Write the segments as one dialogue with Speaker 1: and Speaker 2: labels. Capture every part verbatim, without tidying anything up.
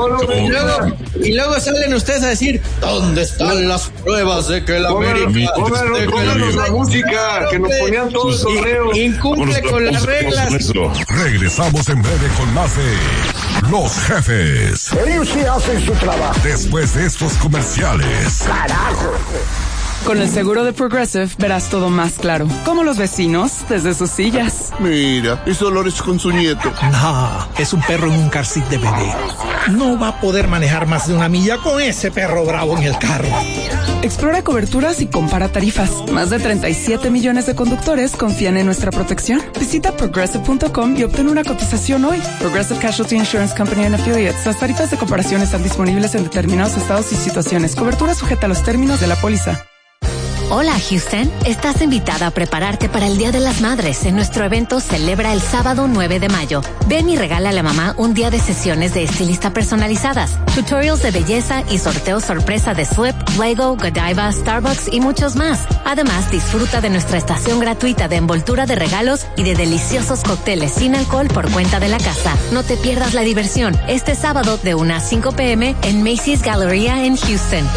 Speaker 1: Y luego, y luego salen ustedes a decir, ¿dónde están las pruebas de que la América...
Speaker 2: Pónganos la música, que nos ponían todo el torneo.
Speaker 1: Incumple con las reglas.
Speaker 3: Regresamos en breve con más de Los Jefes.
Speaker 4: Ellos sí hacen su trabajo.
Speaker 3: Después de estos comerciales.
Speaker 4: ¡Carajo!
Speaker 5: Con el seguro de Progressive verás todo más claro. Como los vecinos desde sus sillas.
Speaker 6: Mira, es Dolores con su nieto.
Speaker 7: No, es un perro en un car seat de bebé. No va a poder manejar más de una milla con ese perro bravo en el carro.
Speaker 5: Explora coberturas y compara tarifas. Más de treinta y siete millones de conductores confían en nuestra protección. Visita progressive punto com y obtén una cotización hoy. Progressive Casualty Insurance Company and Affiliates. Las tarifas de comparación están disponibles en determinados estados y situaciones. Cobertura sujeta a los términos de la póliza.
Speaker 8: Hola Houston, estás invitada a prepararte para el Día de las Madres en nuestro evento Celebra el sábado nueve de mayo. Ven y regala a la mamá un día de sesiones de estilista personalizadas, tutorials de belleza y sorteos sorpresa de Slip, Lego, Godiva, Starbucks y muchos más. Además, disfruta de nuestra estación gratuita de envoltura de regalos y de deliciosos cócteles sin alcohol por cuenta de la casa. No te pierdas la diversión este sábado de una a cinco p m en Macy's Galleria en Houston.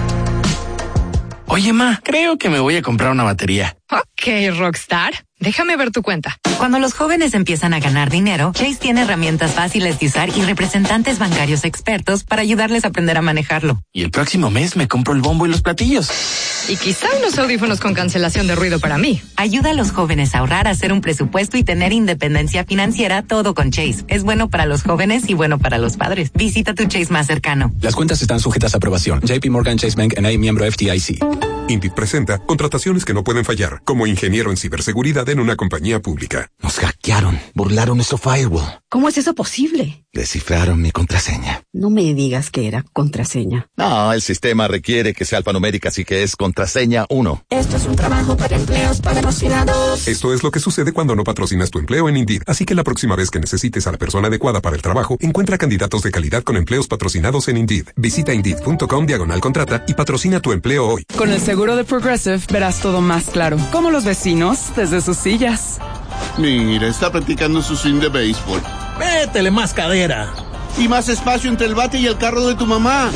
Speaker 9: Oye, ma, creo que me voy a comprar una batería.
Speaker 10: Ok, Rockstar. Déjame ver tu cuenta.
Speaker 11: Cuando los jóvenes empiezan a ganar dinero, Chase tiene herramientas fáciles de usar y representantes bancarios expertos para ayudarles a aprender a manejarlo.
Speaker 9: Y el próximo mes me compro el bombo y los platillos.
Speaker 10: Y quizá unos audífonos con cancelación de ruido para mí.
Speaker 11: Ayuda a los jóvenes a ahorrar, a hacer un presupuesto y tener independencia financiera, todo con Chase. Es bueno para los jóvenes y bueno para los padres. Visita tu Chase más cercano.
Speaker 12: Las cuentas están sujetas a aprobación. J P Morgan Chase Bank N A, miembro F D I C.
Speaker 13: Indeed presenta contrataciones que no pueden fallar, como ingeniero en ciberseguridad en una compañía pública.
Speaker 14: Nos hackearon, burlaron nuestro firewall.
Speaker 15: ¿Cómo es eso posible?
Speaker 14: Descifraron mi contraseña.
Speaker 15: No me digas que era contraseña.
Speaker 14: No, el sistema requiere que sea alfanumérica, así que es contraseña uno.
Speaker 16: Esto es un trabajo para empleos patrocinados.
Speaker 13: Esto es lo que sucede cuando no patrocinas tu empleo en Indeed. Así que la próxima vez que necesites a la persona adecuada para el trabajo, encuentra candidatos de calidad con empleos patrocinados en Indeed. Visita indeed punto com diagonal contrata y patrocina tu empleo hoy.
Speaker 5: Con el seguro de Progressive verás todo más claro. Como los vecinos desde sus sillas.
Speaker 6: Mira, está practicando su swing de béisbol.
Speaker 7: Métele más cadera.
Speaker 6: Y más espacio entre el bate y el carro de tu mamá.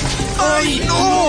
Speaker 6: ¡Ay,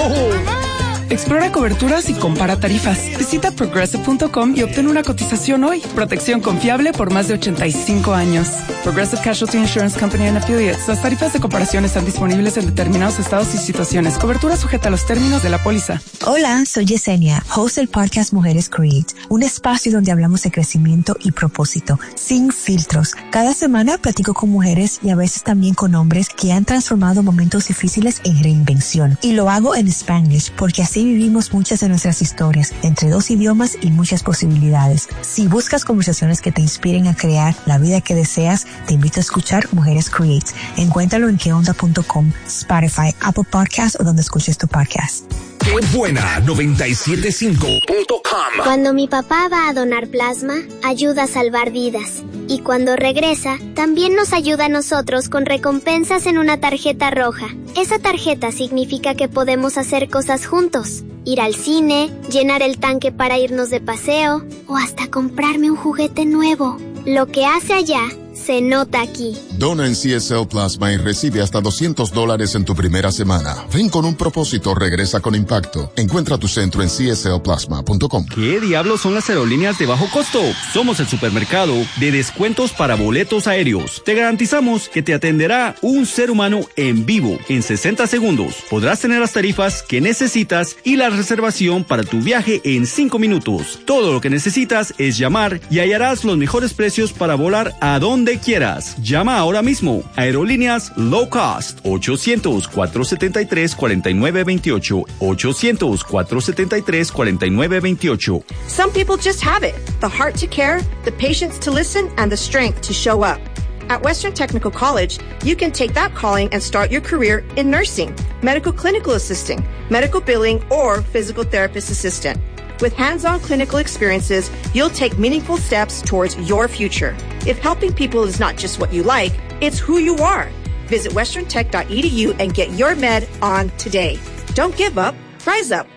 Speaker 6: no!
Speaker 5: Explora coberturas y compara tarifas. Visita progressive punto com y obtén una cotización hoy. Protección confiable por más de ochenta y cinco años. Progressive Casualty Insurance Company and Affiliates. Las tarifas de comparación están disponibles en determinados estados y situaciones. Cobertura sujeta a los términos de la póliza.
Speaker 17: Hola, soy Yesenia, host del podcast Mujeres Create, un espacio donde hablamos de crecimiento y propósito, sin filtros. Cada semana platico con mujeres y a veces también con hombres que han transformado momentos difíciles en reinvención. Y lo hago en Spanglish porque así vivimos muchas de nuestras historias, entre dos idiomas y muchas posibilidades. Si buscas conversaciones que te inspiren a crear la vida que deseas, te invito a escuchar Mujeres Create. Encuéntralo en que onda punto com, Spotify, Apple Podcasts o donde escuches tu podcast.
Speaker 3: ¡Qué buena! noventa y siete punto cinco punto com.
Speaker 18: Cuando mi papá va a donar plasma, ayuda a salvar vidas. Y cuando regresa, también nos ayuda a nosotros con recompensas en una tarjeta roja. Esa tarjeta significa que podemos hacer cosas juntos. Ir al cine, llenar el tanque para irnos de paseo o hasta comprarme un juguete nuevo. Lo que hace allá se nota aquí.
Speaker 19: Dona en C S L Plasma y recibe hasta doscientos dólares en tu primera semana. Ven con un propósito, regresa con impacto. Encuentra tu centro en c s l plasma punto com.
Speaker 20: ¿Qué diablos son las aerolíneas de bajo costo? Somos el supermercado de descuentos para boletos aéreos. Te garantizamos que te atenderá un ser humano en vivo en sesenta segundos. Podrás tener las tarifas que necesitas y la reservación para tu viaje en cinco minutos. Todo lo que necesitas es llamar y hallarás los mejores precios para volar a donde quieras. Llama ahora mismo. Aerolíneas Low Cost. ochocientos, cuatrocientos setenta y tres, cuarenta y nueve veintiocho. ochocientos, cuatrocientos setenta y tres, cuarenta y nueve veintiocho.
Speaker 4: Some people just have it. The heart to care, the patience to listen, and the strength to show up. At Western Technical College, you can take that calling and start your career in nursing, medical clinical assisting, medical billing, or physical therapist assistant. With hands-on clinical experiences, you'll take meaningful steps towards your future. If helping people is not just what you like, it's who you are. Visit western tech dot e d u and get your med on today. Don't give up. Rise up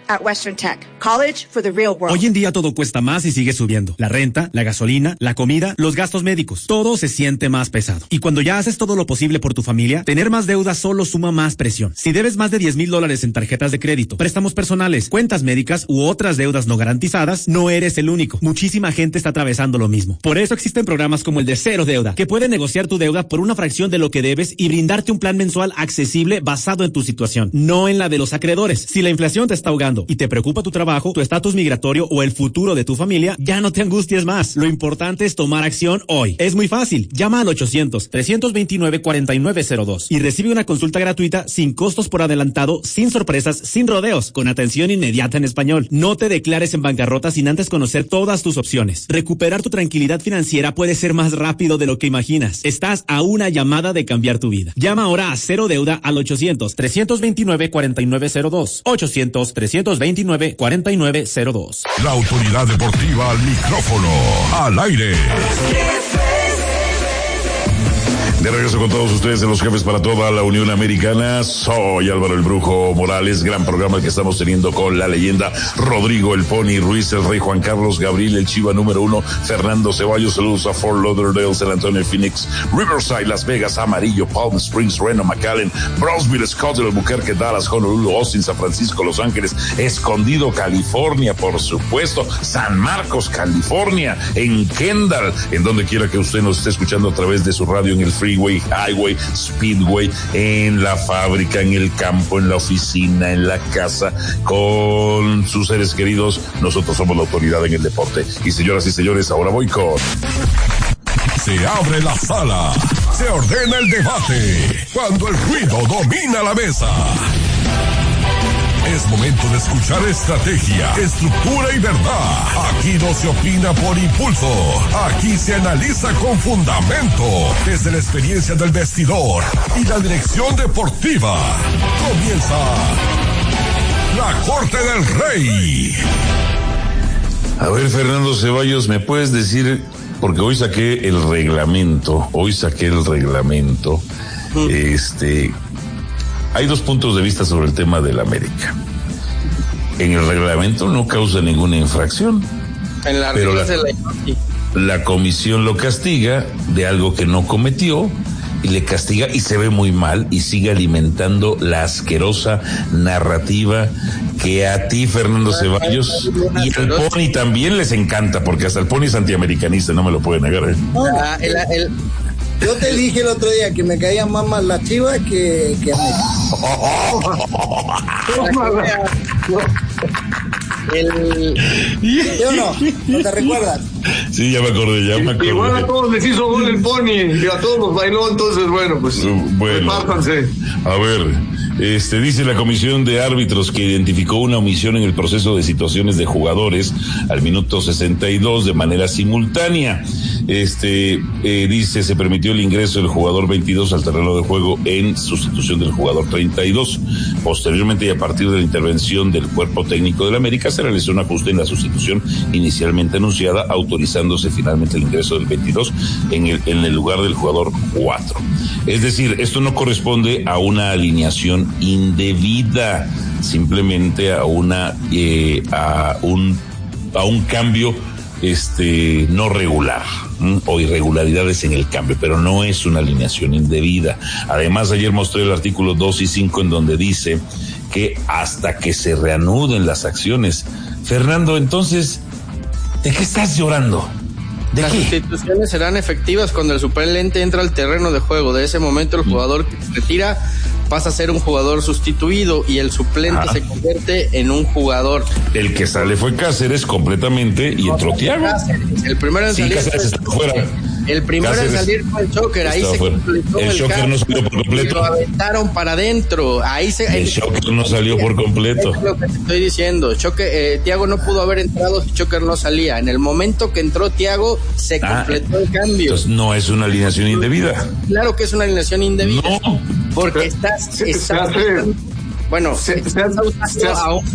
Speaker 4: at Western Tech. College for the real world.
Speaker 21: Hoy en día todo cuesta más y sigue subiendo. La renta, la gasolina, la comida, los gastos médicos. Todo se siente más pesado. Y cuando ya haces todo lo posible por tu familia, tener más deuda solo suma más presión. Si debes más de diez mil dólares en tarjetas de crédito, préstamos personales, cuentas médicas u otras deudas no garantizadas, no eres el único. Muchísima gente está atravesando lo mismo. Por eso existen programas como el de Cero Deuda, que pueden negociar tu deuda por una fracción de lo que debes y brindarte un plan mensual accesible basado en tu situación, no en la de los acreedores. Si la inflación te está ahogando y te preocupa tu trabajo, tu estatus migratorio o el futuro de tu familia, ya no te angusties más. Lo importante es tomar acción hoy. Es muy fácil. Llama al ochocientos, trescientos veintinueve, cuarenta y nueve cero dos y recibe una consulta gratuita sin costos por adelantado, sin sorpresas, sin rodeos, con atención inmediata en español. No te declares en bancarrota sin antes conocer todas tus opciones. Recuperar tu tranquilidad financiera puede ser más rápido de lo que imaginas. Estás a una llamada de cambiar tu vida. Llama ahora a Cero Deuda al ochocientos, trescientos veintinueve, cuarenta y nueve cero dos. ochocientos, trescientos veintinueve, cuarenta y nueve cero dos.
Speaker 3: La autoridad deportiva al micrófono, al aire.
Speaker 22: De regreso con todos ustedes en Los Jefes para toda la Unión Americana. Soy Álvaro el Brujo Morales. Gran programa que estamos teniendo con la leyenda Rodrigo el Pony Ruiz, el Rey Juan Carlos, Gabriel el Chiva número uno, Fernando Ceballos. Saludos a Fort Lauderdale, San Antonio, Phoenix, Riverside, Las Vegas, Amarillo, Palm Springs, Reno, McAllen, Brownsville, Scottsdale, Albuquerque, Dallas, Honolulu, Austin, San Francisco, Los Ángeles, Escondido, California, por supuesto, San Marcos, California, en Kendall, en donde quiera que usted nos esté escuchando a través de su radio, en el Freeway, Highway, Speedway, en la fábrica, en el campo, en la oficina, en la casa, con sus seres queridos. Nosotros somos la autoridad en el deporte. Y señoras y señores, ahora voy con...
Speaker 3: Se abre la sala, se ordena el debate, cuando el ruido domina la mesa. Es momento de escuchar estrategia, estructura y verdad. Aquí no se opina por impulso. Aquí se analiza con fundamento. Desde la experiencia del vestidor y la dirección deportiva. Comienza la Corte del Rey.
Speaker 22: A ver, Fernando Ceballos, ¿me puedes decir? Porque hoy saqué el reglamento. Hoy saqué el reglamento. Este... Hay dos puntos de vista sobre el tema del América. En el reglamento no causa ninguna infracción.
Speaker 1: En la
Speaker 22: pero la,
Speaker 1: de la...
Speaker 22: la comisión lo castiga de algo que no cometió y le castiga y se ve muy mal y sigue alimentando la asquerosa narrativa que a ti, Fernando Ceballos, y al Pony también les encanta, porque hasta el Pony es antiamericanista, no me lo puede negar, ¿eh?
Speaker 1: Ah, el, el...
Speaker 23: Yo te dije el otro día que me caían más mal las Chivas que, que América.
Speaker 1: El...
Speaker 23: ¿Sí o no? ¿No te recuerdas?
Speaker 22: Sí, ya me acordé, ya me acordé.
Speaker 2: Igual a todos les hizo gol el Pony y a todos los bailó, entonces bueno, pues
Speaker 22: bueno, repártanse. A ver, este dice la comisión de árbitros que identificó una omisión en el proceso de situaciones de jugadores al minuto sesenta y dos de manera simultánea. Este eh, dice se permitió el ingreso del jugador veintidós al terreno de juego en sustitución del jugador treinta y dos. Posteriormente y a partir de la intervención del cuerpo técnico del América se realizó un ajuste en la sustitución inicialmente anunciada, autorizándose finalmente el ingreso del veintidós en el, en el lugar del jugador cuatro. Es decir, esto no corresponde a una alineación indebida, simplemente a una eh, a un a un cambio este no regular ¿m? o irregularidades en el cambio, pero no es una alineación indebida. Además, ayer mostré el artículo dos y cinco en donde dice que hasta que se reanuden las acciones. Fernando, entonces, ¿de qué estás llorando? ¿De
Speaker 1: Las
Speaker 22: qué?
Speaker 1: sustituciones serán efectivas cuando el suplente entra al terreno de juego. De ese momento el jugador que se retira pasa a ser un jugador sustituido y el suplente ah. se convierte en un jugador.
Speaker 22: El que sale fue Cáceres completamente y entró Thiago.
Speaker 1: Cáceres. El primero en
Speaker 22: sí,
Speaker 1: salir
Speaker 22: Cáceres está fuera.
Speaker 1: El primero
Speaker 22: Cáceres
Speaker 1: en salir fue el Shocker, ahí se
Speaker 22: fuera.
Speaker 1: completó
Speaker 22: el, el Shocker no salió por completo.
Speaker 1: Lo aventaron para adentro, ahí se...
Speaker 22: El Shocker no salió por completo.
Speaker 1: Es lo que te estoy diciendo, Shocker, eh, Thiago no pudo haber entrado si Shocker no salía. En el momento que entró Thiago, se ah, completó el cambio.
Speaker 22: Entonces no es una alineación indebida.
Speaker 1: Claro que es una alineación indebida.
Speaker 22: No.
Speaker 1: Porque estás... estás bueno, se, estás se, a un...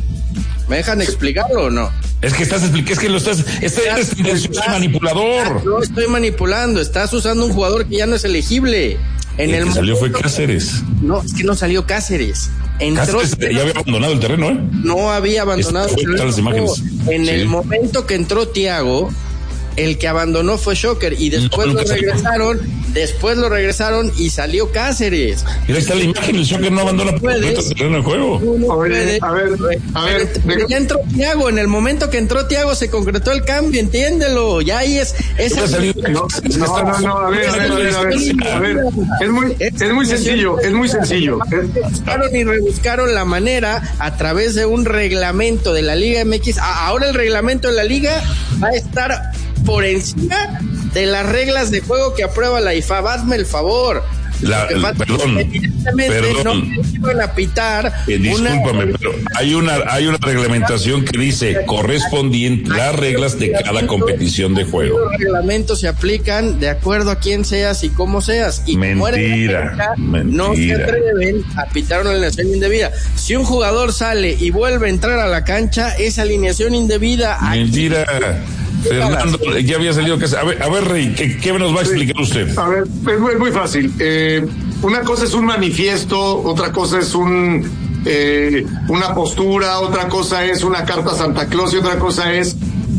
Speaker 1: ¿Me dejan explicarlo o no?
Speaker 22: Es que estás explicando, es que lo estás, estás, eres tendencioso y manipulador.
Speaker 1: No estoy manipulando, estás usando un jugador que ya no es elegible. En
Speaker 22: el,
Speaker 1: el
Speaker 22: que salió fue Cáceres.
Speaker 1: No, es que no salió Cáceres. Entró,
Speaker 22: ya había abandonado el terreno, ¿eh?
Speaker 1: No había abandonado el terreno.
Speaker 22: Las imágenes.
Speaker 1: En
Speaker 22: sí.
Speaker 1: el momento que entró Thiago, el que abandonó fue Shocker y después no, lo regresaron, salió. después lo regresaron y salió Cáceres.
Speaker 22: Mira, ahí está la imagen, el Shocker no abandona por completo el terreno de juego.
Speaker 1: No
Speaker 2: a ver, a ver, a ver.
Speaker 1: Pero ya entró Thiago, en el momento que entró Thiago se concretó el cambio, entiéndelo, ya ahí es... es
Speaker 2: no, no, no, no, a ver, a ver, a ver, a ver, a ver. Es muy, es muy sencillo, es muy sencillo.
Speaker 1: Buscaron y rebuscaron la manera a través de un reglamento de la Liga M X. Ahora el reglamento de la Liga va a estar por encima de las reglas de juego que aprueba la I F A B. Hazme el favor.
Speaker 22: La, perdón, perdón.
Speaker 1: No iban a pitar
Speaker 22: eh, discúlpame, una... pero hay una hay una reglamentación que dice correspondiente las reglas de cada competición de juego.
Speaker 1: Los reglamentos se aplican de acuerdo a quién seas y cómo seas. Y
Speaker 22: mentira,
Speaker 1: América,
Speaker 22: mentira.
Speaker 1: No se atreven a pitar una alineación indebida. Si un jugador sale y vuelve a entrar a la cancha, es alineación indebida.
Speaker 22: Mentira. Aquí... Fernando, ya había salido que... A ver, a ver Rey, ¿qué, qué nos va a explicar usted?
Speaker 2: A ver, es muy, muy fácil. Eh, una cosa es un manifiesto, otra cosa es un eh, una postura, otra cosa es una carta a Santa Claus y otra cosa es...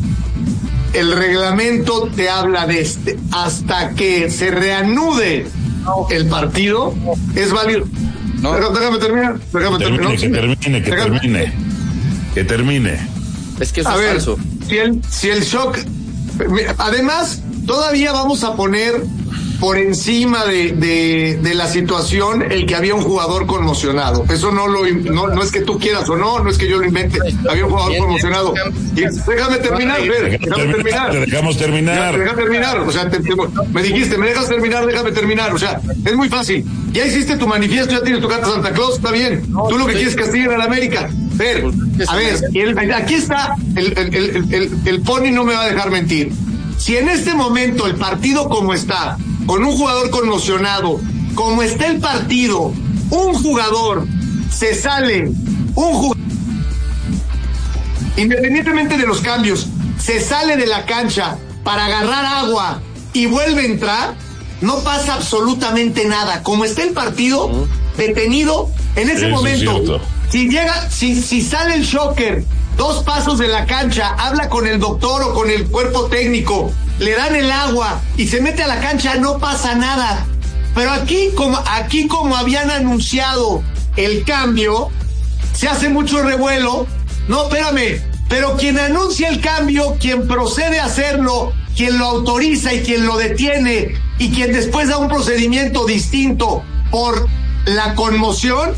Speaker 2: El reglamento te habla de este, hasta que se reanude el partido, es válido. No. Déjame terminar, déjame terminar.
Speaker 22: Que termine, que
Speaker 2: déjame.
Speaker 22: termine, que termine.
Speaker 1: Es que eso
Speaker 2: a
Speaker 1: es
Speaker 2: ver,
Speaker 1: falso.
Speaker 2: Si el, si el shock, además, todavía vamos a poner por encima de, de, de la situación el que había un jugador conmocionado. Eso no lo no, no es que tú quieras o no, no es que yo lo invente. Había un jugador conmocionado. Y déjame terminar, ver, déjame terminar.
Speaker 22: Te dejamos terminar.
Speaker 2: Déjame terminar. O sea, te, te, me dijiste, me dejas terminar, déjame terminar. O sea, es muy fácil. Ya hiciste tu manifiesto, ya tienes tu carta Santa Claus, está bien. Tú lo que quieres es castigar a la América. Ver, a ver, el, aquí está, el, el, el, el, el Pony no me va a dejar mentir. Si en este momento el partido como está, con un jugador conmocionado, como está el partido, un jugador se sale, un jugador, independientemente de los cambios, se sale de la cancha para agarrar agua y vuelve a entrar, no pasa absolutamente nada. Como está el partido, detenido, en ese
Speaker 22: Eso
Speaker 2: momento, si llega, si, si sale el Shocker dos pasos de la cancha, habla con el doctor o con el cuerpo técnico, le dan el agua y se mete a la cancha, no pasa nada. Pero aquí como, aquí como habían anunciado el cambio, se hace mucho revuelo. No, espérame, pero quien anuncia el cambio, quien procede a hacerlo, quien lo autoriza y quien lo detiene y quien después da un procedimiento distinto por la conmoción,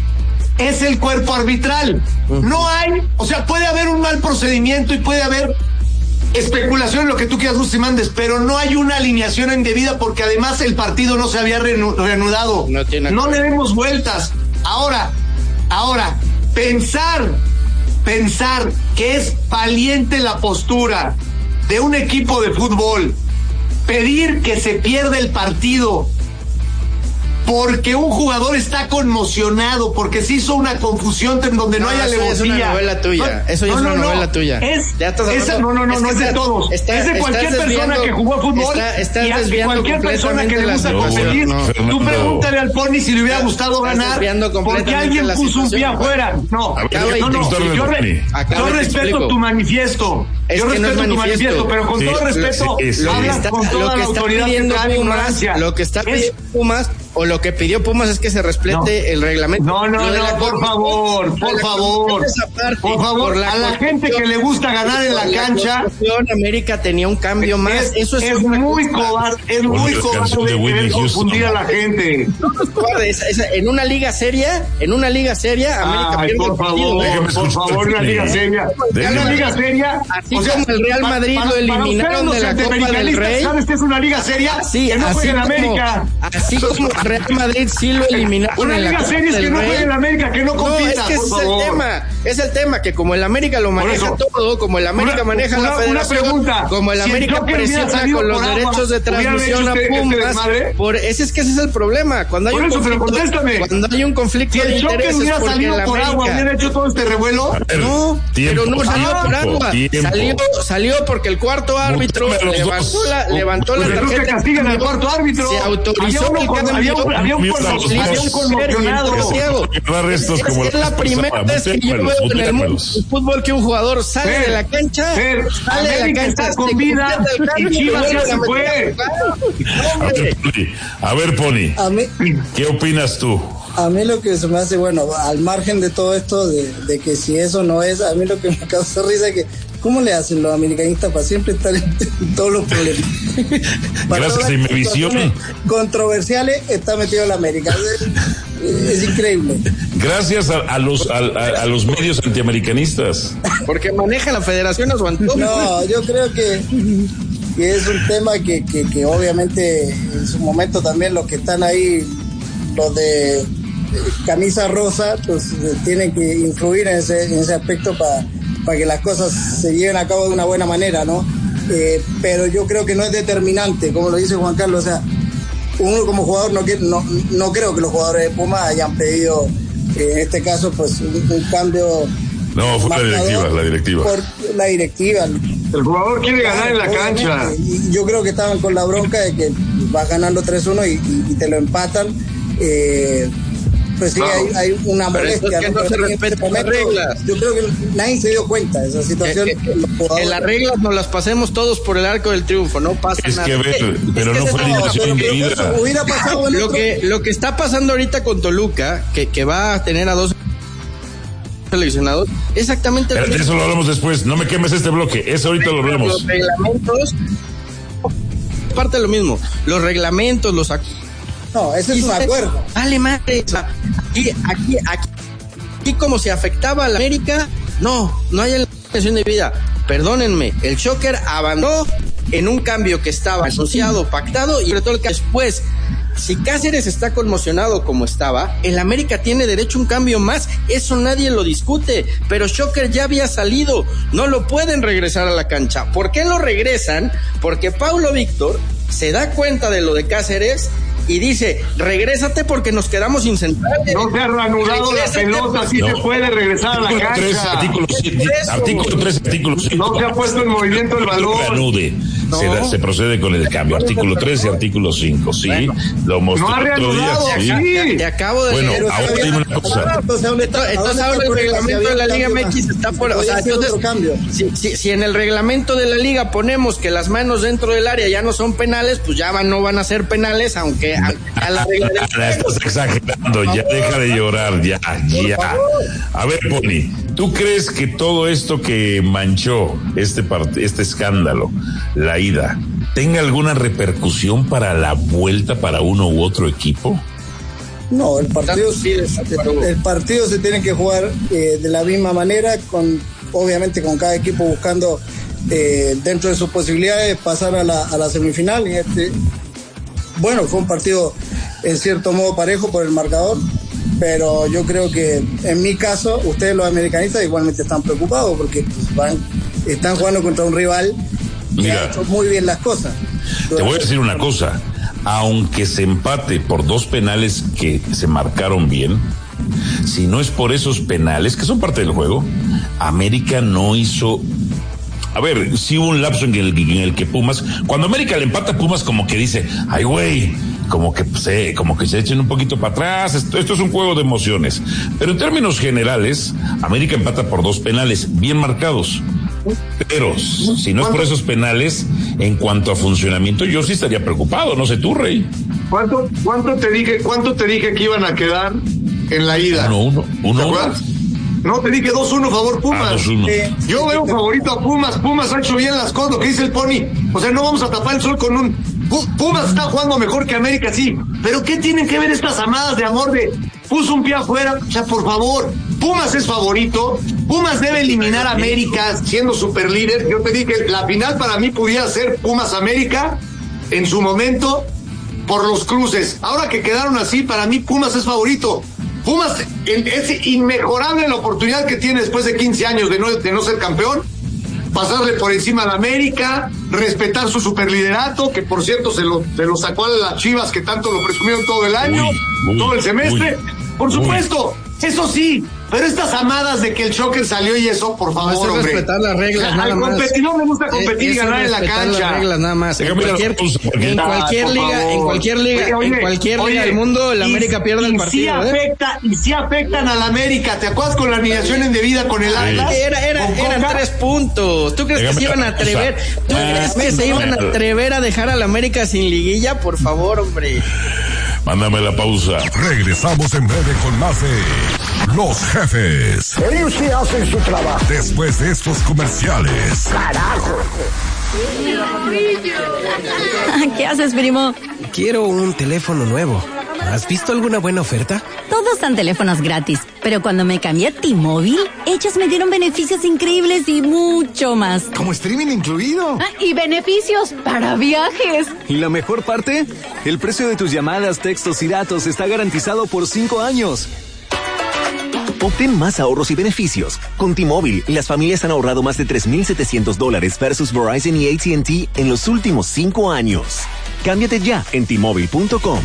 Speaker 2: es el cuerpo arbitral. No hay, o sea, puede haber un mal procedimiento y puede haber especulación, lo que tú quieras, Lucy Mandes, pero no hay una alineación indebida porque además el partido no se había reanudado. No, tiene no le demos vueltas. Ahora, ahora, pensar, pensar que es valiente la postura de un equipo de fútbol, pedir que se pierda el partido porque un jugador está conmocionado, porque se hizo una confusión en donde no, no hay alevosía.
Speaker 1: Eso es una novela tuya. Eso ya no, es una no, novela no. tuya.
Speaker 2: Es, esa, no, no, no, es no es de todos. Está, es de cualquier persona que jugó fútbol
Speaker 1: está,
Speaker 2: y a cualquier persona que le gusta competir. No, no, tú pregúntale al Pony si le hubiera gustado ganar porque alguien puso un pie afuera. No, no, no. Yo, re, yo respeto tu manifiesto. Yo respeto tu manifiesto, pero con todo respeto hablas con toda la autoridad de ignorancia.
Speaker 1: Lo que está pidiendo Pumas o lo que pidió Pumas es que se respete no. el reglamento.
Speaker 2: No, no, no, no por favor, por favor, por favor, la a la gente que le gusta ganar en la, la cancha.
Speaker 1: América tenía un cambio es, más. Eso es,
Speaker 2: es muy cobarde, es muy cobarde de querer confundir a la gente.
Speaker 1: No, no es cobarde, es, es, en una liga seria, en una liga seria, América
Speaker 2: Ay,
Speaker 1: pierde
Speaker 2: por favor,
Speaker 1: el
Speaker 2: partido, por favor, una liga seria. En una liga seria,
Speaker 1: así o sea, como el Real Madrid para, lo eliminaron de la Copa del Rey.
Speaker 2: ¿Sabes que es una liga seria?
Speaker 1: Sí,
Speaker 2: que no juega en América.
Speaker 1: Así como Real Madrid sí lo eliminaron.
Speaker 2: Una liga seria es que no juegue en América, que no compita.
Speaker 1: No, es que ese es el tema. Es el tema que como el América lo maneja todo, como el América una, maneja una, la federación, una pregunta, como el si América el presiona con los derechos de transmisión a Pumas, este por ese es que ese es el problema. Cuando hay
Speaker 2: por
Speaker 1: un
Speaker 2: eso,
Speaker 1: conflicto,
Speaker 2: pero contéstame.
Speaker 1: Cuando hay un conflicto
Speaker 2: si
Speaker 1: de intereses,
Speaker 2: si el hubiera salido por América, agua, hubiera hecho todo este revuelo.
Speaker 1: No,
Speaker 22: tiempo,
Speaker 1: pero no salió
Speaker 22: tiempo,
Speaker 1: por agua.
Speaker 22: Tiempo.
Speaker 1: Salió, salió porque el cuarto árbitro levantó la, levantó la
Speaker 2: tarjeta. Que castiguen al cuarto árbitro.
Speaker 1: Se autorizó
Speaker 2: había uno,
Speaker 1: el
Speaker 2: con,
Speaker 1: cambio.
Speaker 2: había había un, había un, había un conmocionado.
Speaker 1: Es la primera vez que yo veo en el mundo del fútbol que un jugador sale
Speaker 2: Fer,
Speaker 1: de la cancha,
Speaker 2: Fer,
Speaker 1: sale de la cancha,
Speaker 2: está con vida y Chivas ya se fue.
Speaker 22: A ver, Pony, a ver, Pony,
Speaker 23: A mí,
Speaker 22: ¿qué opinas tú?
Speaker 23: a mí lo que se me hace, bueno, al margen de todo esto, de, de que si eso no es, a mí lo que me causa risa es que, ¿cómo le hacen los americanistas para siempre estar en, en todos los problemas? Para
Speaker 22: Gracias a Imevisión.
Speaker 23: Controversiales está metido en la América. Es, es increíble.
Speaker 22: Gracias a, a los a, a, a los medios antiamericanistas.
Speaker 1: Porque maneja la federación a su antojo.
Speaker 23: No, yo creo que, que es un tema que, que, que obviamente en su momento también los que están ahí, los de camisa rosa, pues tienen que influir en ese, en ese aspecto para para que las cosas se lleven a cabo de una buena manera, ¿no? Eh, pero yo creo que no es determinante, como lo dice Juan Carlos, o sea, uno como jugador no, no, no creo que los jugadores de Puma hayan pedido, eh, en este caso, pues un, un cambio.
Speaker 22: No, fue la directiva, la directiva.
Speaker 23: Por la directiva.
Speaker 2: El jugador quiere ganar en la cancha.
Speaker 23: Y yo creo que estaban con la bronca de que vas ganando tres uno y, y, y te lo empatan. Eh, pues sí, hay, hay una molestia.
Speaker 1: Que no se respetan las reglas.
Speaker 23: Yo creo que nadie se dio cuenta de esa situación.
Speaker 1: Que, que, que las reglas nos las pasemos todos por el arco del triunfo, no pasa
Speaker 22: es
Speaker 1: nada.
Speaker 22: Que ver, pero
Speaker 1: es
Speaker 22: no
Speaker 1: que
Speaker 22: fue limitación indebida.
Speaker 23: Hubiera pasado en
Speaker 1: lo
Speaker 23: otro...
Speaker 1: que lo que está pasando ahorita con Toluca, que, que va a tener a dos seleccionados, exactamente.
Speaker 22: Pero eso lo hablamos después. No me quemes este bloque. Eso ahorita lo hablamos.
Speaker 1: Los reglamentos, parte de lo mismo. Los reglamentos, los acuerdos.
Speaker 23: No, ese es un acuerdo.
Speaker 1: Vale, madre. Aquí, aquí, aquí, aquí como se afectaba a la América, no, no hay elección de vida. Perdónenme, el Shocker abandonó en un cambio que estaba asociado, pactado, y sobre todo el que después, si Cáceres está conmocionado como estaba, el América tiene derecho a un cambio más, eso nadie lo discute, pero Shocker ya había salido, no lo pueden regresar a la cancha. ¿Por qué lo regresan? Porque Paulo Víctor se da cuenta de lo de Cáceres y dice, regrésate porque nos quedamos sin centrales.
Speaker 2: No se ha reanudado la pelota, sí no. Se puede regresar a la cancha.
Speaker 22: tres, artículo siete, artículo tres, artículo cinco.
Speaker 2: No se ha puesto en movimiento el balón.
Speaker 22: Reanude. No. Se, da, se procede con el cambio. Artículo tres y artículo cinco, sí. Bueno, lo mostré
Speaker 2: no ha reanudado,
Speaker 22: otro día, sí.
Speaker 1: Te, te acabo de
Speaker 22: Bueno, decir. Ahora dime una cosa.
Speaker 1: Entonces ahora el reglamento de la Liga M X está por... O sea, entonces, si, si, si en el reglamento de la Liga ponemos que las manos dentro del área ya no son penales, pues ya van, no van a ser penales, aunque... A la regla de...
Speaker 22: Estás exagerando, ya deja de llorar, ya, ya. A ver, Pony, ¿tú crees que todo esto que manchó este part- este escándalo, la ida, tenga alguna repercusión para la vuelta para uno u otro equipo?
Speaker 23: No, el partido, el partido se tiene que jugar eh, de la misma manera, con obviamente con cada equipo buscando eh, dentro de sus posibilidades pasar a la, a la semifinal. Y este, bueno, fue un partido en cierto modo parejo por el marcador, pero yo creo que en mi caso, ustedes los americanistas igualmente están preocupados porque pues, van, están jugando contra un rival que Mira, ha hecho muy bien las cosas.
Speaker 22: Te voy a decir una cosa, aunque se empate por dos penales que se marcaron bien, si no es por esos penales, que son parte del juego, América no hizo... A ver, sí hubo un lapso en el, en el que Pumas, cuando América le empata a Pumas, como que dice, ay güey, como que se, como que se echen un poquito para atrás, esto, esto es un juego de emociones. Pero en términos generales, América empata por dos penales bien marcados. Pero si no es por esos penales, en cuanto a funcionamiento, yo sí estaría preocupado, no sé tú, Rey.
Speaker 2: ¿Cuánto, cuánto te dije, cuánto te dije que iban a quedar en la ida?
Speaker 22: Uno, uno, uno.
Speaker 2: ¿Te acuerdas? No, te dije dos uno favor Pumas.
Speaker 22: Ah, dos uno.
Speaker 2: Eh, yo veo favorito a Pumas. Pumas ha hecho bien las cosas, lo que dice el Pony. O sea, no vamos a tapar el sol con un... Pumas está jugando mejor que América, sí. Pero ¿qué tienen que ver estas amadas de amor de puso un pie afuera? O sea, por favor, Pumas es favorito. Pumas debe eliminar a América siendo super líder. Yo te dije, la final para mí pudiera ser Pumas América en su momento por los cruces. Ahora que quedaron así, para mí Pumas es favorito. Pumas es inmejorable la oportunidad que tiene después de quince años de no, de no ser campeón, pasarle por encima a la América, respetar su superliderato, que por cierto se lo, se lo sacó a las Chivas que tanto lo presumieron todo el año, uy, uy, todo el semestre. Uy, por supuesto, uy. Eso sí, Pero estas amadas de que el Shocker salió y eso, por favor,
Speaker 1: no, es
Speaker 2: hombre.
Speaker 1: respetar las reglas, nada
Speaker 2: Al
Speaker 1: más.
Speaker 2: competidor le gusta competir
Speaker 1: es,
Speaker 2: y ganar en la cancha.
Speaker 1: Las reglas, nada más. En cualquier, en cualquier
Speaker 2: ah,
Speaker 1: liga,
Speaker 2: favor.
Speaker 1: en cualquier liga,
Speaker 2: oye, oye,
Speaker 1: en cualquier
Speaker 2: oye,
Speaker 1: liga del mundo, el América
Speaker 2: y,
Speaker 1: pierde el
Speaker 2: y
Speaker 1: partido.
Speaker 2: Sí afecta,
Speaker 1: ¿eh?
Speaker 2: Y sí afectan a la América. ¿Te acuerdas con la alineación indebida con el Atlas?
Speaker 1: Era, era, eran tres puntos. ¿Tú crees que se iban a atrever? ¿Tú crees que se iban a atrever a dejar a la América sin liguilla? Por favor, hombre.
Speaker 22: Mándame la pausa.
Speaker 3: Regresamos en breve con más de Los Jefes.
Speaker 8: Ellos sí hacen su trabajo.
Speaker 3: Después de estos comerciales.
Speaker 8: ¡Carajo!
Speaker 9: ¿Qué haces, primo?
Speaker 10: Quiero un teléfono nuevo. ¿Has visto alguna buena oferta?
Speaker 9: Todos dan teléfonos gratis, pero cuando me cambié a T-Mobile, ellos me dieron beneficios increíbles y mucho más.
Speaker 8: Como streaming incluido.
Speaker 9: Ah, y beneficios para viajes.
Speaker 24: ¿Y la mejor parte? El precio de tus llamadas, textos y datos está garantizado por cinco años.
Speaker 25: Obtén más ahorros y beneficios. Con T-Mobile, las familias han ahorrado más de tres mil setecientos dólares versus Verizon y A T and T en los últimos cinco años. Cámbiate ya en T Mobile punto com.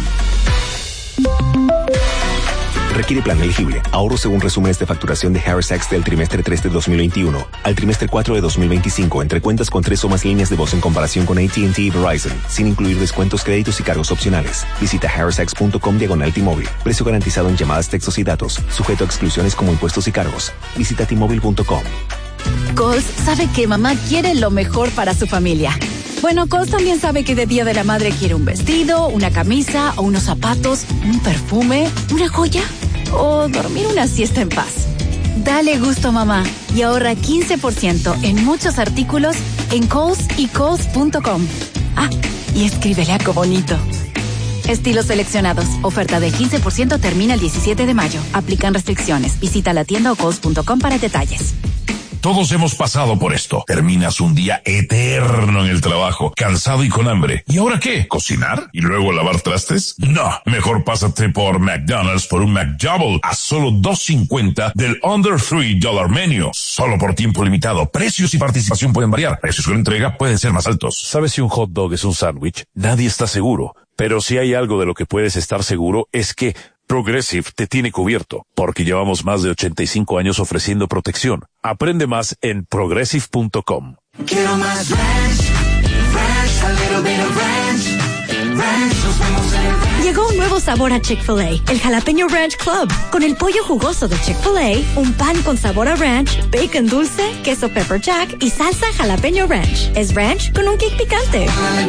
Speaker 25: Requiere plan elegible. Ahorro según resúmenes de facturación de Harris Sacks del trimestre tres de dos mil veintiuno al trimestre cuatro de dos mil veinticinco entre cuentas con tres o más líneas de voz en comparación con A T and T y Verizon, sin incluir descuentos, créditos y cargos opcionales. Visita harris sacks punto com diagonal T-Mobile. Precio garantizado en llamadas, textos y datos. Sujeto a exclusiones como impuestos y cargos. Visita T Mobile punto com.
Speaker 9: Coles sabe que mamá quiere lo mejor para su familia. Bueno, Coles también sabe que de Día de la Madre quiere un vestido, una camisa o unos zapatos, un perfume, una joya o dormir una siesta en paz. Dale gusto a mamá y ahorra quince por ciento en muchos artículos en Coles y Coles punto com. Ah, y escríbele algo bonito. Estilos seleccionados. Oferta del quince por ciento termina el diecisiete de mayo. Aplican restricciones. Visita la tienda o coles punto com para detalles.
Speaker 22: Todos hemos pasado por esto. Terminas un día eterno en el trabajo, cansado y con hambre. ¿Y ahora qué? ¿Cocinar? ¿Y luego lavar trastes? No. Mejor pásate por McDonald's por un McDouble a solo dos cincuenta del Under three dollar Menu. Solo por tiempo limitado. Precios y participación pueden variar. Precios con entrega pueden ser más altos.
Speaker 26: ¿Sabes si un hot dog es un sándwich? Nadie está seguro. Pero si hay algo de lo que puedes estar seguro es que Progressive te tiene cubierto, porque llevamos más de ochenta y cinco años ofreciendo protección. Aprende más en progressive punto com.
Speaker 16: Quiero más ranch, ranch, a little bit of ranch, ranch, nos vemos en el ranch.
Speaker 4: Llegó un nuevo sabor a Chick-fil-A, el Jalapeño Ranch Club. Con el pollo jugoso de Chick-fil-A, un pan con sabor a ranch, bacon dulce, queso pepper jack y salsa jalapeño ranch. Es ranch con un kick picante.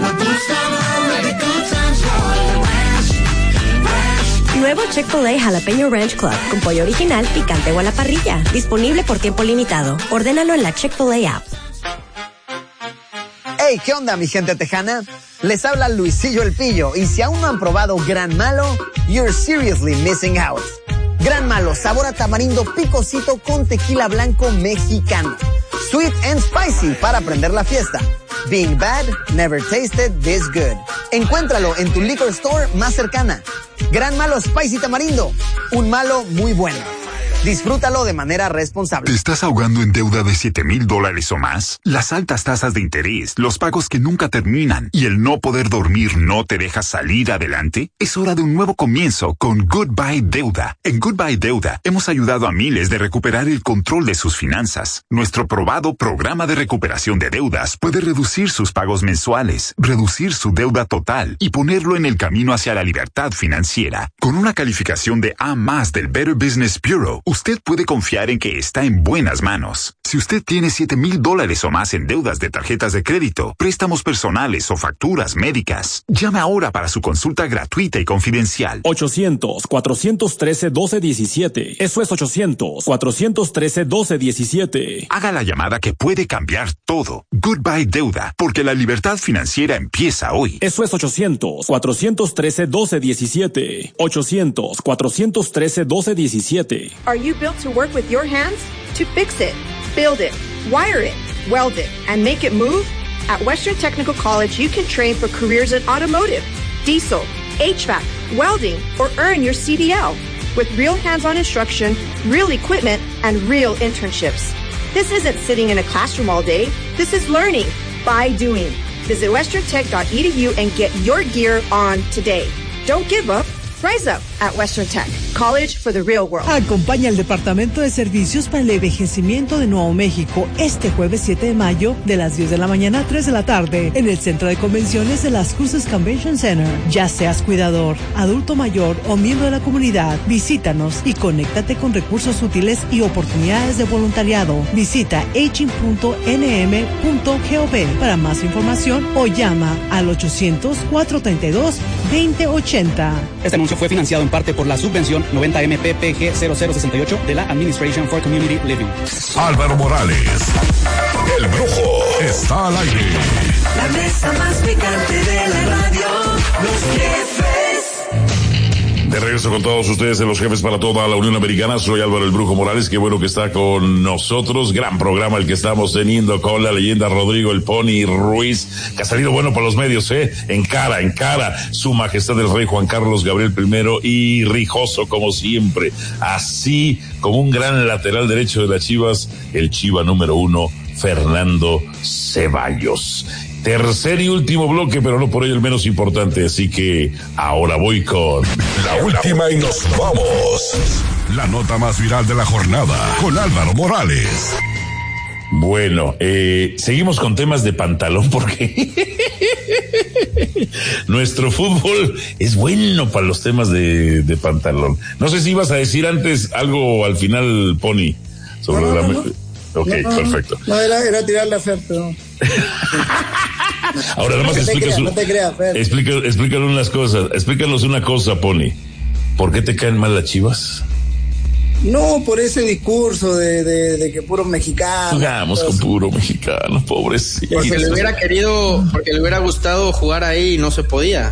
Speaker 4: Nuevo Chick-fil-A Jalapeño Ranch Club, con pollo original, picante o a la parrilla. Disponible por tiempo limitado. Ordénalo en la Chick-fil-A app.
Speaker 27: Hey, ¿qué onda, mi gente tejana? Les habla Luisillo el Pillo, y si aún no han probado Gran Malo, you're seriously missing out. Gran Malo, sabor a tamarindo picosito con tequila blanco mexicano. Sweet and spicy para prender la fiesta. Being bad, never tasted this good. Encuéntralo en tu liquor store más cercana. Gran Malo Spicy Tamarindo. Un malo muy bueno. Disfrútalo de manera responsable.
Speaker 28: ¿Te estás ahogando en deuda de siete mil dólares o más? Las altas tasas de interés, los pagos que nunca terminan y el no poder dormir no te deja salir adelante? Es hora de un nuevo comienzo con Goodbye Deuda. En Goodbye Deuda hemos ayudado a miles de recuperar el control de sus finanzas. Nuestro probado programa de recuperación de deudas puede reducir sus pagos mensuales, reducir su deuda total y ponerlo en el camino hacia la libertad financiera. Con una calificación de A más del Better Business Bureau, usted puede confiar en que está en buenas manos. Si usted tiene siete mil dólares o más en deudas de tarjetas de crédito, préstamos personales o facturas médicas, llame ahora para su consulta gratuita y confidencial.
Speaker 21: ochocientos, cuatrocientos trece, doce diecisiete. Eso es ochocientos, cuatrocientos trece, doce diecisiete.
Speaker 28: Haga la llamada que puede cambiar todo. Goodbye Deuda, porque la libertad financiera empieza hoy.
Speaker 21: Eso es ochocientos, cuatrocientos trece, doce diecisiete. ochocientos, cuatrocientos trece, doce diecisiete.
Speaker 4: Are you built to work with your hands? To fix it, build it, wire it, weld it, and make it move? At Western Technical College, you can train for careers in automotive, diesel, H V A C, welding, or earn your C D L with real hands-on instruction, real equipment, and real internships. This isn't sitting in a classroom all day. This is learning by doing. Visit western tech dot e d u and get your gear on today. Don't give up. Rise up at Western Tech. College for the real world.
Speaker 5: Acompaña al Departamento de Servicios para el Envejecimiento de Nuevo México este jueves siete de mayo de las diez de la mañana a tres de la tarde en el Centro de Convenciones de Las Cruces Convention Center. Ya seas cuidador, adulto mayor o miembro de la comunidad, visítanos y conéctate con recursos útiles y oportunidades de voluntariado. Visita aging punto n m punto gov para más información o llama al ochocientos, cuatrocientos treinta y dos, veinte ochenta.
Speaker 21: Este anuncio fue financiado en parte por la subvención noventa M P P G cero cero sesenta y ocho de la Administration for Community Living.
Speaker 3: Álvaro Morales, el Brujo, está al aire.
Speaker 16: La mesa más picante de la radio, los jefes.
Speaker 22: De regreso con todos ustedes en Los Jefes para toda la Unión Americana. Soy Álvaro el Brujo Morales, qué bueno que está con nosotros. Gran programa el que estamos teniendo con la leyenda Rodrigo el Pony Ruiz, que ha salido bueno para los medios, eh, en cara, en cara, su majestad el rey Juan Carlos Gabriel primero y rijoso como siempre, así como un gran lateral derecho de las Chivas, el Chiva número uno, Fernando Ceballos. Tercer y último bloque, pero no por ello el menos importante, así que ahora voy con
Speaker 3: la última y nos vamos. La nota más viral de la jornada con Álvaro Morales.
Speaker 22: Bueno, eh, seguimos con temas de pantalón porque nuestro fútbol es bueno para los temas de, de pantalón. No sé si ibas a decir antes algo al final, Pony, sobre
Speaker 23: no, no,
Speaker 22: la...
Speaker 23: no.
Speaker 22: Ok,
Speaker 23: no, no,
Speaker 22: perfecto.
Speaker 23: No, era, era tirar la Fer, pero...
Speaker 22: Ahora, nada más
Speaker 23: no
Speaker 22: explícanos,
Speaker 23: no te creas, Fer.
Speaker 22: explica, explícanos unas cosas, explícanos una cosa, Pony. ¿Por qué te caen mal las Chivas?
Speaker 23: No, por ese discurso de, de, de que puro mexicano.
Speaker 22: Jugamos con puro mexicano, pobrecito.
Speaker 1: Porque le hubiera querido, porque le hubiera gustado jugar ahí y no se podía.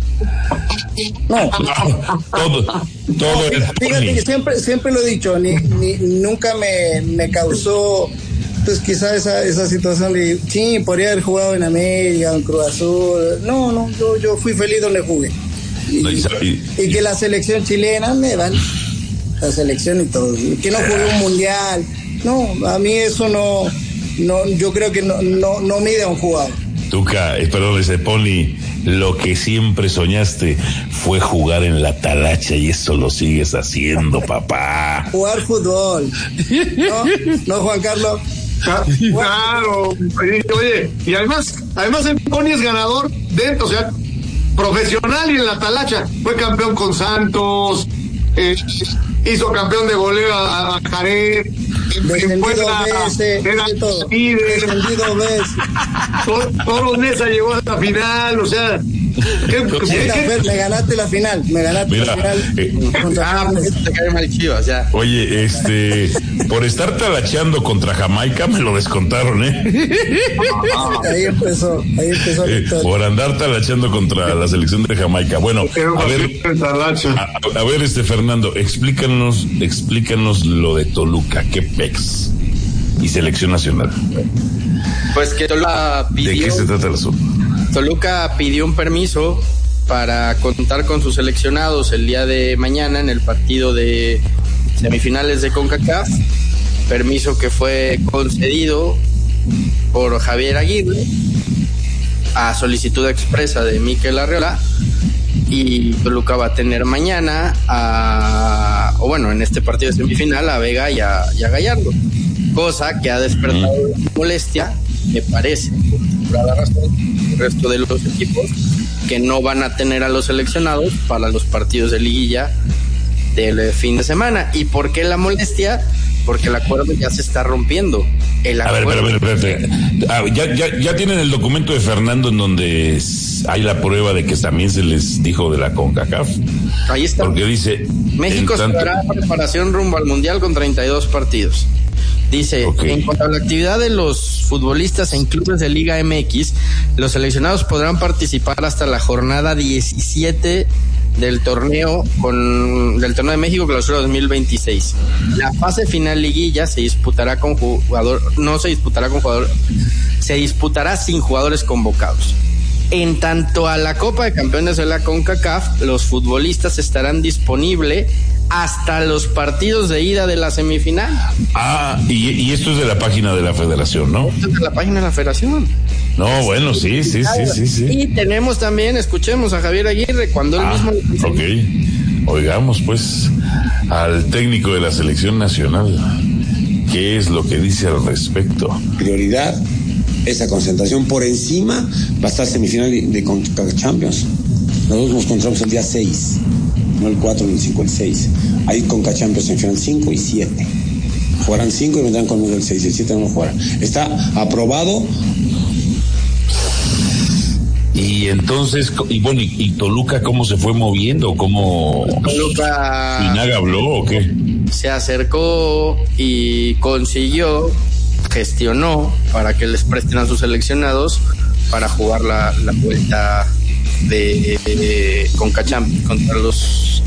Speaker 23: No,
Speaker 22: todo, todo el
Speaker 23: fíjate que siempre, siempre lo he dicho, ni, ni nunca me, me causó, pues quizá esa, esa situación de, sí, podría haber jugado en América, en Cruz Azul. No, no, yo, yo fui feliz donde jugué. Y, y, y que la selección chilena me van, la selección y todo, y que no jugué un mundial. No, a mí eso no, no, yo creo que no, no, no mide a un jugador.
Speaker 22: Tuca, eh, perdón, dice Pony, lo que siempre soñaste fue jugar en la talacha y eso lo sigues haciendo, papá.
Speaker 23: Jugar fútbol. ¿No? ¿No, Juan Carlos?
Speaker 2: Claro. Oye, y además, además el Pony es ganador de, o sea, profesional y en la talacha. Fue campeón con Santos, eh, hizo campeón de goleo a, a Jared.
Speaker 23: Descendido veces,
Speaker 2: era
Speaker 23: todo. Descendido veces.
Speaker 2: Toro Nesa llegó hasta la final, o sea. ¿qué,
Speaker 23: Mira,
Speaker 2: qué,
Speaker 23: Fer, me ganaste la final, me ganaste
Speaker 22: Mira,
Speaker 23: la final.
Speaker 22: Eh,
Speaker 23: ah,
Speaker 1: pues te cae mal Chivas, ya.
Speaker 22: Oye, este, por estar talacheando contra Jamaica me lo descontaron, ¿eh?
Speaker 23: Ahí empezó, ahí empezó la
Speaker 22: eh,
Speaker 23: historia.
Speaker 22: Por andar talacheando contra la selección de Jamaica. Bueno, a ver, a, a ver, este Fernando, explícanos, explícanos lo de Toluca, qué pex y selección nacional.
Speaker 1: Pues que Toluca pidió,
Speaker 22: ¿de qué se trata el asunto?
Speaker 1: Toluca pidió un permiso para contar con sus seleccionados el día de mañana en el partido de semifinales de CONCACAF, permiso que fue concedido por Javier Aguirre a solicitud expresa de Mikel Arriola, y Toluca va a tener mañana a, o bueno, en este partido de semifinal a Vega y a, y a Gallardo, cosa que ha despertado molestia, me parece, por la razón, el resto de los equipos que no van a tener a los seleccionados para los partidos de liguilla del fin de semana. ¿Y por qué la molestia? Porque el acuerdo ya se está rompiendo. El
Speaker 22: a ver,
Speaker 1: acuerdo...
Speaker 22: a ver, a ver, espérate. Ah, ya, ya, ya tienen el documento de Fernando en donde hay la prueba de que también se les dijo de la CONCACAF.
Speaker 1: Ahí está.
Speaker 22: Porque dice...
Speaker 1: México
Speaker 22: tanto...
Speaker 1: estará en preparación rumbo al Mundial con treinta y dos partidos. Dice, okay. En cuanto a la actividad de los futbolistas en clubes de Liga M X, los seleccionados podrán participar hasta la jornada diecisiete del torneo con del torneo de México Clausura dos mil veintiséis. La fase final liguilla se disputará con jugador, no se disputará con jugador, se disputará sin jugadores convocados. En tanto a la Copa de Campeones de la CONCACAF, los futbolistas estarán disponibles hasta los partidos de ida de la semifinal.
Speaker 22: Ah, y, y esto es de la página de la Federación, ¿no?
Speaker 1: Esto es de la página de la Federación.
Speaker 22: No, bueno, sí, sí, sí, sí, sí.
Speaker 1: Y tenemos también, escuchemos a Javier Aguirre cuando él
Speaker 22: ah,
Speaker 1: mismo...
Speaker 22: Ok. Oigamos pues al técnico de la selección nacional, ¿qué es lo que dice al respecto?
Speaker 6: Prioridad, esa concentración por encima va a estar semifinal de, de CONCACAF Champions. Nosotros nos encontramos el día seis, no el cuatro, ni el cinco, el seis. Ahí CONCACAF Champions en final cinco y siete. Jugarán cinco y vendrán conmigo el seis, el siete no jugarán. Está aprobado.
Speaker 22: Y entonces, y bueno, y, y Toluca, ¿cómo se fue moviendo? ¿Cómo
Speaker 1: Toluca
Speaker 22: Finaga habló o qué?
Speaker 1: Se acercó y consiguió, gestionó para que les presten a sus seleccionados para jugar la, la vuelta de, de, de CONCACHAMP contra los.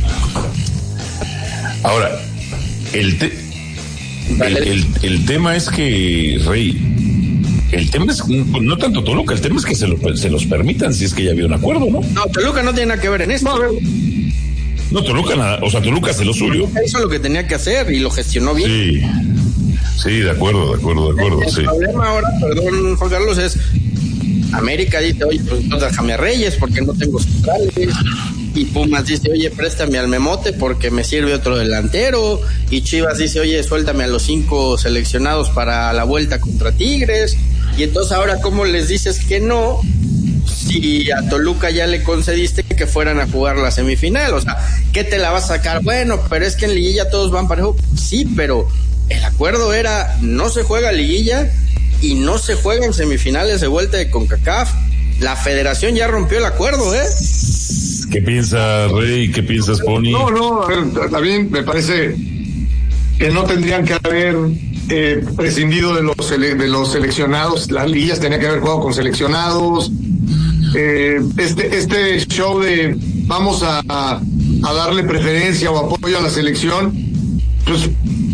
Speaker 22: Ahora, el, te, el, el, el tema es que, Rey, el tema es no tanto Toluca, el tema es que se, lo, se los permitan si es que ya había un acuerdo, ¿no?
Speaker 1: No, Toluca no tiene nada que ver en esto.
Speaker 22: No, no Toluca nada, o sea, Toluca hace lo suyo.
Speaker 1: Hizo lo que tenía que hacer y lo gestionó bien.
Speaker 22: Sí, sí, de acuerdo, de acuerdo, de acuerdo,
Speaker 1: el
Speaker 22: sí.
Speaker 1: El problema ahora, perdón, Juan Carlos, es América dice, oye, pues no déjame a Reyes porque no tengo centrales. Y Pumas dice, oye, préstame al Memote porque me sirve otro delantero. Y Chivas dice, oye, suéltame a los cinco seleccionados para la vuelta contra Tigres. Y entonces ahora, ¿cómo les dices que no? Si a Toluca ya le concediste que fueran a jugar la semifinal. O sea, ¿qué te la vas a sacar? Bueno, pero es que en liguilla todos van parejo. Sí, pero el acuerdo era, no se juega liguilla y no se juega en semifinales de vuelta de CONCACAF. La federación ya rompió el acuerdo, ¿eh?
Speaker 22: ¿Qué piensa Rey? ¿Qué piensas, Pony?
Speaker 2: No, no, a ver, también me parece que no tendrían que haber eh, prescindido de los sele- de los seleccionados. Las liguillas tenían que haber jugado con seleccionados. Eh, este este show de vamos a, a, a darle preferencia o apoyo a la selección, pues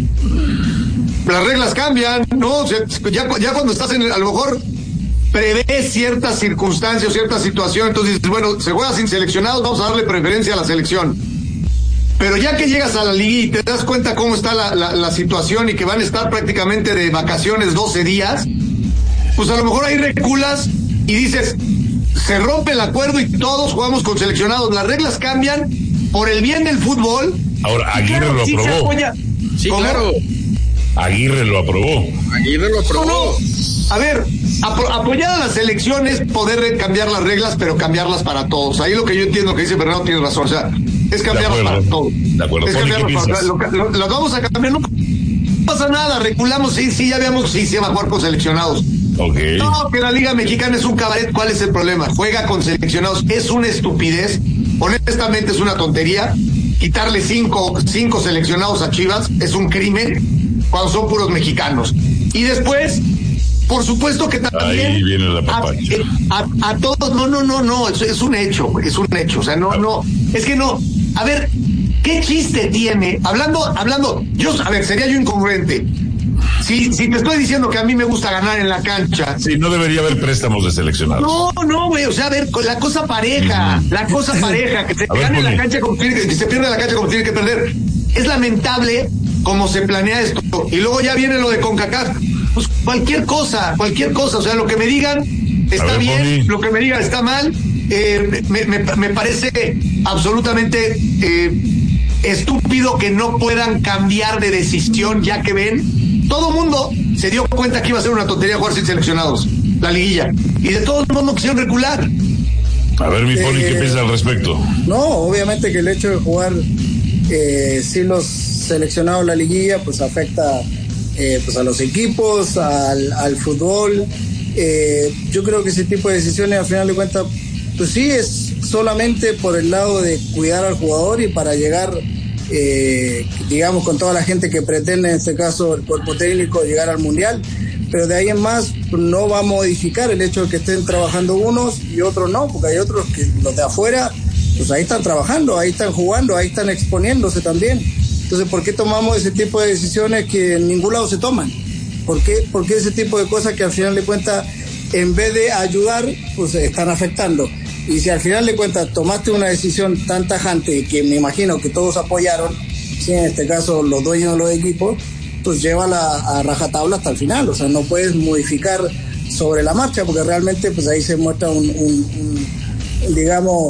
Speaker 2: las reglas cambian, ¿no? O sea, ya, ya cuando estás en el, a lo mejor prevés ciertas circunstancias, cierta situación, entonces dices, bueno, se juega sin seleccionados, vamos a darle preferencia a la selección. Pero ya que llegas a la liga y te das cuenta cómo está la, la, la situación y que van a estar prácticamente de vacaciones doce días, pues a lo mejor ahí reculas y dices, se rompe el acuerdo y todos jugamos con seleccionados. Las reglas cambian por el bien del fútbol.
Speaker 22: Ahora, Aguirre
Speaker 2: claro,
Speaker 22: lo
Speaker 2: sí
Speaker 22: aprobó.
Speaker 1: Sí,
Speaker 2: ¿Cómo?
Speaker 1: claro.
Speaker 22: Aguirre lo aprobó.
Speaker 1: Aguirre lo aprobó.
Speaker 2: No, no. A ver, apo- apoyar a las elecciones, poder cambiar las reglas, pero cambiarlas para todos. Ahí lo que yo entiendo que dice Fernando tiene razón. O sea, es cambiarlas para todos.
Speaker 22: De acuerdo.
Speaker 2: Es
Speaker 22: Pony, ¿qué
Speaker 2: cambiarlas para
Speaker 22: piensas?
Speaker 2: lo, lo, Las vamos a cambiar. No pasa nada, reculamos. Sí, sí, ya veamos si se va a jugar con seleccionados.
Speaker 22: Okay.
Speaker 2: No, que la Liga Mexicana es un cabaret. ¿Cuál es el problema? Juega con seleccionados. Es una estupidez. Honestamente, es una tontería. Quitarle cinco, cinco seleccionados a Chivas es un crimen cuando son puros mexicanos. Y después, por supuesto que también
Speaker 22: ahí viene la papacha.
Speaker 2: a, a, a todos, no, no, no, no, es, es un hecho, es un hecho, o sea, no, no, es que no, a ver, ¿qué chiste tiene? Hablando, hablando, yo, a ver, sería yo incongruente. Si, si te estoy diciendo que a mí me gusta ganar en la cancha.
Speaker 22: Sí, no debería haber préstamos de seleccionados.
Speaker 2: No, no, güey, o sea, a ver, la cosa pareja, uh-huh. la cosa pareja, que se
Speaker 22: a
Speaker 2: gane
Speaker 22: ver,
Speaker 2: en la cancha como tiene que, que se pierda en la cancha como tiene que perder. Es lamentable cómo se planea esto. Y luego ya viene lo de CONCACAF. Pues cualquier cosa, cualquier cosa, o sea, lo que me digan está ver, bien, Pony. Lo que me digan está mal. Eh, me, me, me parece absolutamente eh, estúpido que no puedan cambiar de decisión, ya que ven, todo mundo se dio cuenta que iba a ser una tontería jugar sin seleccionados, la liguilla, y de todos modos no quisieron recular.
Speaker 22: A ver, mi Pony, ¿qué
Speaker 23: Eh,
Speaker 22: piensa al respecto?
Speaker 23: No, obviamente que el hecho de jugar eh, sin los seleccionados la liguilla, pues afecta eh, pues a los equipos, al, al fútbol. Eh, yo creo que ese tipo de decisiones, al final de cuentas, pues sí, es solamente por el lado de cuidar al jugador y para llegar, eh, digamos, con toda la gente que pretende, en este caso el cuerpo técnico, llegar al Mundial. Pero de ahí en más no va a modificar el hecho de que estén trabajando unos y otros no, porque hay otros que los de afuera, pues ahí están trabajando, ahí están jugando, ahí están exponiéndose también. Entonces, ¿por qué tomamos ese tipo de decisiones que en ningún lado se toman? ¿Por qué, por qué ese tipo de cosas que al final de cuentas, en vez de ayudar, pues están afectando? Y si al final de cuentas tomaste una decisión tan tajante que me imagino que todos apoyaron, sí, en este caso los dueños de los equipos, pues llévala a rajatabla hasta el final. O sea, no puedes modificar sobre la marcha, porque realmente pues ahí se muestra un, un, un digamos,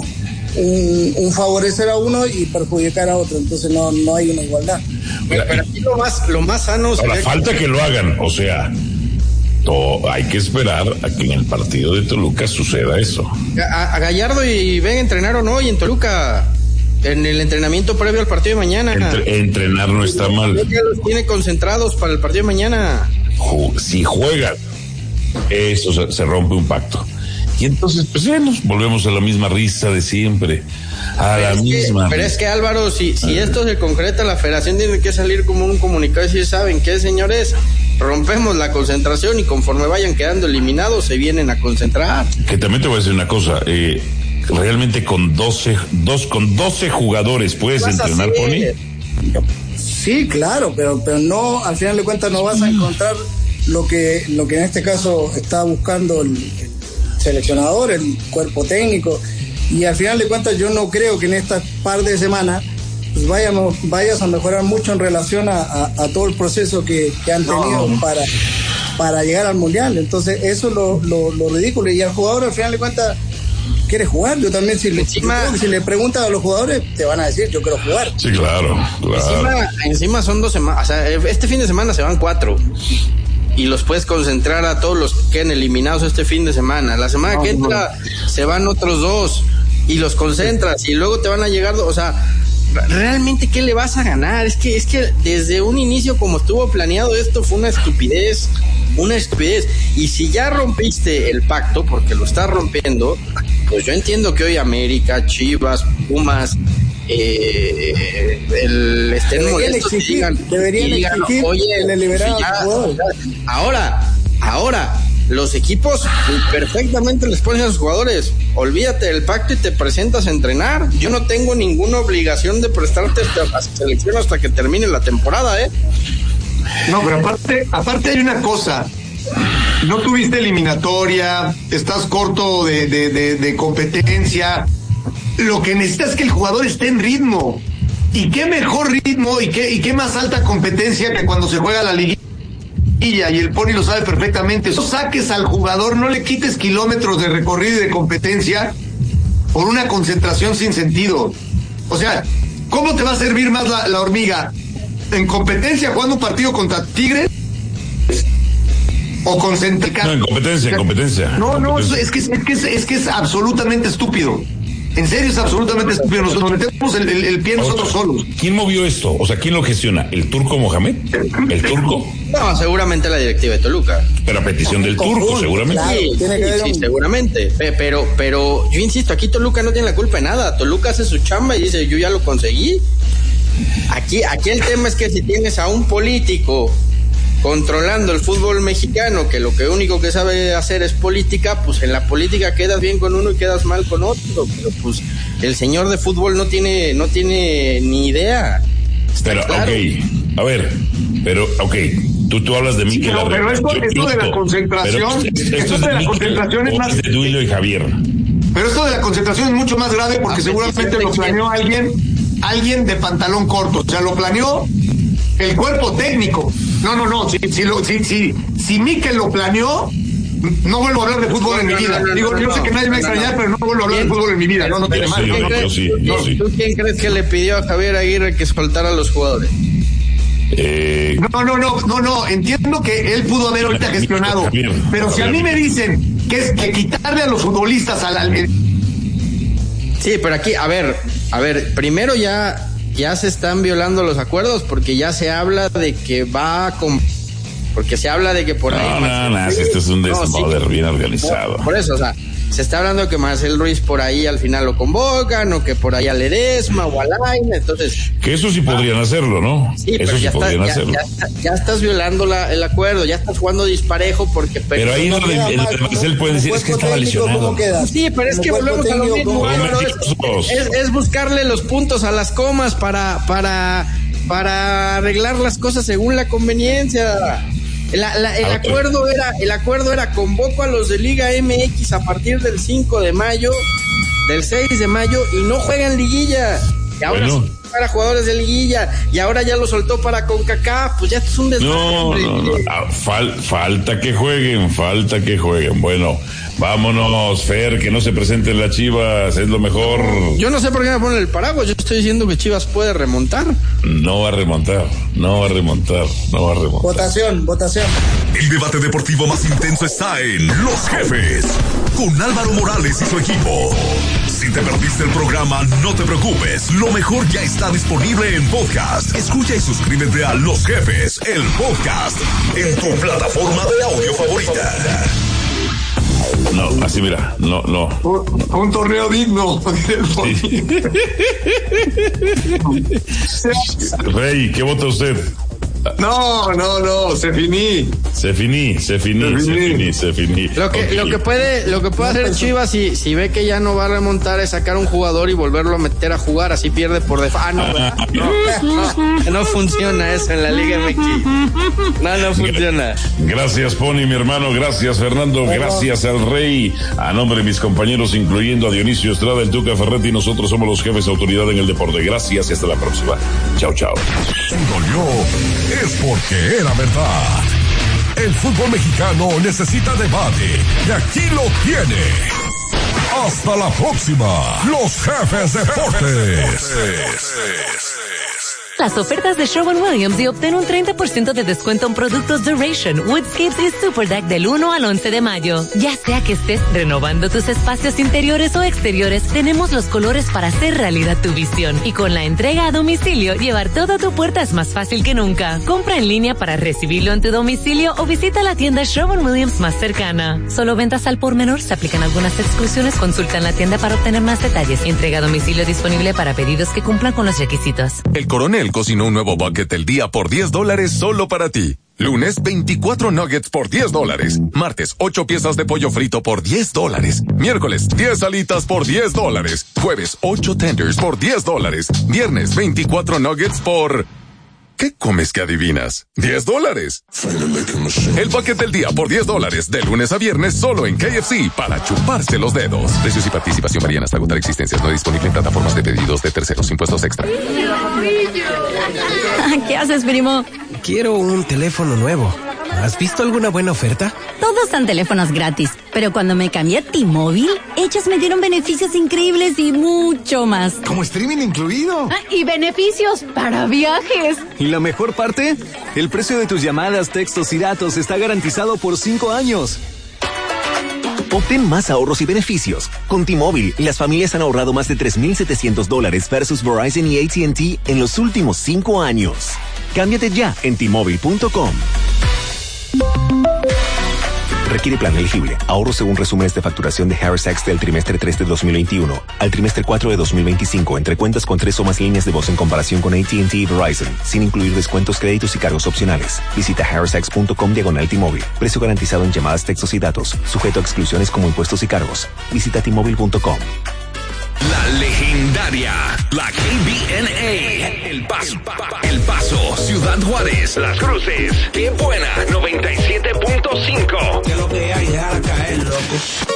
Speaker 23: un, un favorecer a uno y perjudicar a otro, entonces no, no hay una igualdad.
Speaker 1: Pero, pero aquí lo más, lo más sano
Speaker 22: ahora, falta que... que lo hagan, o sea, to, hay que esperar a que en el partido de Toluca suceda eso.
Speaker 1: A, a Gallardo y Vega entrenaron hoy en Toluca, en el entrenamiento previo al partido de mañana.
Speaker 22: Entre, entrenar no está mal.
Speaker 1: Ya los tiene concentrados para el partido de mañana.
Speaker 22: Si juegan, eso se, se rompe un pacto. Y entonces, pues bueno, volvemos a la misma risa de siempre. A pero la misma.
Speaker 1: Que, pero es que Álvaro, si, si esto se concreta, la federación tiene que salir como un comunicado y decir, ¿saben qué, señores? Rompemos la concentración y conforme vayan quedando eliminados, se vienen a concentrar.
Speaker 22: Que también te voy a decir una cosa, eh, realmente con doce, dos, con doce jugadores puedes entrenar, Pony.
Speaker 23: Sí, claro, pero, pero no, al final de cuentas no vas a encontrar lo que, lo que en este caso está buscando el, el seleccionador, el cuerpo técnico, y al final de cuentas yo no creo que en estas par de semanas pues vayamos, vayas a mejorar mucho en relación a, a, a todo el proceso que, que han tenido no. para, para llegar al Mundial. Entonces eso es lo, lo, lo ridículo, y al jugador al final de cuentas quiere jugar. Yo también si le, encima, si le preguntan a los jugadores te van a decir yo quiero jugar.
Speaker 22: Sí, claro, claro.
Speaker 1: Encima, encima son dos semanas, o sea, este fin de semana se van cuatro y los puedes concentrar a todos los que queden eliminados este fin de semana. La semana no, que entra no. se van otros dos y los concentras y luego te van a llegar, o sea, realmente ¿qué le vas a ganar? Es que es que desde un inicio como estuvo planeado esto fue una estupidez, una estupidez. Y si ya rompiste el pacto, porque lo estás rompiendo, pues yo entiendo que hoy América, Chivas, Pumas, eh, el estén molestos y digan,
Speaker 23: deberían y digan, exigir
Speaker 1: oye,
Speaker 23: el liberado
Speaker 1: si ya, ahora, ahora los equipos perfectamente les ponen a sus jugadores, olvídate del pacto y te presentas a entrenar. Yo no tengo ninguna obligación de prestarte a la selección hasta que termine la temporada, ¿eh?
Speaker 2: No, pero aparte, aparte hay una cosa, no tuviste eliminatoria, estás corto de, de, de, de competencia, lo que necesitas es que el jugador esté en ritmo, y qué mejor ritmo y qué, y qué más alta competencia que cuando se juega la liguilla, y el Pony lo sabe perfectamente. No saques al jugador, no le quites kilómetros de recorrido y de competencia por una concentración sin sentido. O sea, ¿cómo te va a servir más la, la hormiga? ¿En competencia jugando un partido contra Tigres? ¿O concentrado?
Speaker 22: No, en competencia, en competencia.
Speaker 2: No,
Speaker 22: en
Speaker 2: no,
Speaker 22: competencia.
Speaker 2: Es, que, es, que es, es que es absolutamente estúpido. En serio, es absolutamente estúpido. Nos metemos el, el, el pie nosotros solos.
Speaker 22: ¿Quién movió esto? O sea, ¿quién lo gestiona? ¿El turco Mohamed? ¿El turco?
Speaker 1: No, seguramente la directiva de Toluca.
Speaker 22: Pero a petición del turco, seguramente.
Speaker 1: Claro, sí, sí, sí, seguramente. Pero, pero yo insisto, aquí Toluca no tiene la culpa de nada. Toluca hace su chamba y dice, yo ya lo conseguí. Aquí, aquí el tema es que si tienes a un político controlando el fútbol mexicano, que lo que único que sabe hacer es política, pues en la política quedas bien con uno y quedas mal con otro, pero pues el señor de fútbol no tiene no tiene ni idea.
Speaker 22: Pero, claro. ok, a ver, pero, ok, tú, tú hablas de Mikel
Speaker 2: sí, pero, pero esto,
Speaker 22: yo,
Speaker 2: esto de la concentración,
Speaker 22: esto,
Speaker 2: esto
Speaker 22: es
Speaker 2: de la
Speaker 22: Mikel,
Speaker 2: concentración es más...
Speaker 22: de Duilio y Javier.
Speaker 2: Pero esto de la concentración es mucho más grave porque seguramente lo planeó alguien, alguien de pantalón corto, o sea, lo planeó el cuerpo técnico. No, no, no, si, si, lo, si, si, si Mikel lo planeó, no vuelvo a hablar de fútbol no, en mi vida. No, no, Digo, no, yo no, sé que nadie me va a extrañar, no, pero no vuelvo a hablar de fútbol en mi vida. No, no tiene más.
Speaker 1: ¿Tú quién crees que le pidió a Javier Aguirre que soltara a los jugadores?
Speaker 22: Eh...
Speaker 2: No, no, no, no, no, entiendo que él pudo haber ahorita gestionado, pero si a mí me dicen que es que quitarle a los futbolistas al... al...
Speaker 1: Sí, pero aquí, a ver, a ver, primero ya... ya se están violando los acuerdos porque ya se habla de que va con... porque se habla de que por ahí...
Speaker 22: No, no, no, este es un desmadre no, sí, bien organizado.
Speaker 1: No, por eso, o sea, se está hablando que Marcel Ruiz por ahí al final lo convocan, o que por ahí a Ledesma o a Laine, entonces...
Speaker 22: Que eso sí podrían ah, hacerlo, ¿no?
Speaker 1: Sí,
Speaker 22: eso
Speaker 1: pero
Speaker 22: sí
Speaker 1: ya,
Speaker 22: podrían
Speaker 1: está,
Speaker 22: hacerlo.
Speaker 1: Ya, ya, ya estás violando la, el acuerdo, ya estás jugando disparejo porque...
Speaker 22: Pero ahí no, de, el de Marcel puede decir, es que estaba lesionado.
Speaker 1: Sí, pero es que volvemos a lo mismo, Álvaro, es, es, es buscarle los puntos a las comas para, para, para arreglar las cosas según la conveniencia. La, la, el acuerdo era el acuerdo era convoco a los de Liga M X a partir del cinco de mayo, del seis de mayo, y no juegan liguilla. Y ahora bueno. sí para jugadores de liguilla, y ahora ya lo soltó para CONCACAF, pues ya esto es un desmadre.
Speaker 22: No, no, no. Fal, falta que jueguen, falta que jueguen. Bueno, Vámonos, Fer, que no se presenten las Chivas, es lo mejor.
Speaker 1: Yo no sé por qué me ponen el paraguas, yo estoy diciendo que Chivas puede remontar.
Speaker 22: No va a remontar, no va a remontar, no va a remontar.
Speaker 23: Votación, votación.
Speaker 3: El debate deportivo más intenso está en Los Jefes, con Álvaro Morales y su equipo. Si te perdiste el programa, no te preocupes, lo mejor ya está disponible en podcast. Escucha y suscríbete a Los Jefes, el podcast, en tu plataforma de audio favorita.
Speaker 22: No, así mira, no, no.
Speaker 2: Un, un torneo digno.
Speaker 22: Sí. Rey, ¿qué vota usted?
Speaker 2: No, no, no, se finí.
Speaker 22: Se finí, se finí, se finí, se finí.
Speaker 1: Lo que,
Speaker 22: Okay.
Speaker 1: lo que puede, lo que puede hacer Chivas si, si ve que ya no va a remontar es sacar un jugador y volverlo a meter a jugar, así pierde por default. Ah, no, no, no, no funciona eso en la Liga M X. No, no funciona.
Speaker 22: Gracias, Pony, mi hermano. Gracias, Fernando. Gracias al Rey. A nombre de mis compañeros, incluyendo a Dionisio Estrada, el Tuca Ferretti, nosotros somos los jefes de autoridad en el deporte. Gracias y hasta la próxima. Chao, chao.
Speaker 3: Es porque era verdad. El fútbol mexicano necesita debate y aquí lo tiene. Hasta la próxima. Los Jefes Deportes.
Speaker 7: Las ofertas de Sherwin-Williams y obtén un treinta por ciento de descuento en productos Duration, Woodscapes y Super Deck del uno al once de mayo. Ya sea que estés renovando tus espacios interiores o exteriores, tenemos los colores para hacer realidad tu visión. Y con la entrega a domicilio, llevar todo a tu puerta es más fácil que nunca. Compra en línea para recibirlo en tu domicilio o visita la tienda Sherwin-Williams más cercana. Solo ventas al por menor, se aplican algunas exclusiones. Consulta en la tienda para obtener más detalles. Entrega a domicilio disponible para pedidos que cumplan con los requisitos.
Speaker 11: El Coronel cocinó un nuevo bucket del día por diez dólares solo para ti. Lunes, veinticuatro nuggets por diez dólares. Martes, ocho piezas de pollo frito por diez dólares. Miércoles, diez alitas por diez dólares. Jueves, ocho tenders por diez dólares. Viernes, veinticuatro nuggets por... ¿Qué comes que adivinas? diez dólares. El bucket del día por diez dólares. De lunes a viernes solo en K F C para chuparse los dedos. Precios y participación varían hasta agotar existencias. No disponible en plataformas de pedidos de terceros. Impuestos extra.
Speaker 9: ¿Qué haces, primo?
Speaker 10: Quiero un teléfono nuevo. ¿Has visto alguna buena oferta?
Speaker 9: Todos dan teléfonos gratis, pero cuando me cambié a T-Mobile, ellos me dieron beneficios increíbles y mucho más.
Speaker 8: Como streaming incluido.
Speaker 12: Ah, y beneficios para viajes.
Speaker 24: ¿Y la mejor parte? El precio de tus llamadas, textos y datos está garantizado por cinco años.
Speaker 25: Obtén más ahorros y beneficios. Con T-Mobile, las familias han ahorrado más de tres mil setecientos dólares versus Verizon y A T and T en los últimos cinco años. Cámbiate ya en T Mobile punto com. Requiere plan elegible. Ahorro según resúmenes de facturación de Harris Sachs del trimestre tres de dos mil veintiuno al trimestre cuatro de dos mil veinticinco entre cuentas con tres o más líneas de voz en comparación con A T and T y Verizon, sin incluir descuentos, créditos y cargos opcionales. Visita harris sachs punto com diagonal T-Mobile. Precio garantizado en llamadas, textos y datos. Sujeto a exclusiones como impuestos y cargos. Visita T Mobile punto com.
Speaker 13: La legendaria, la K B N A, El Paso, El Paso, Ciudad Juárez, Las Cruces, Qué Buena, noventa y siete punto cinco.
Speaker 16: Que lo que hay, dejar caer, loco.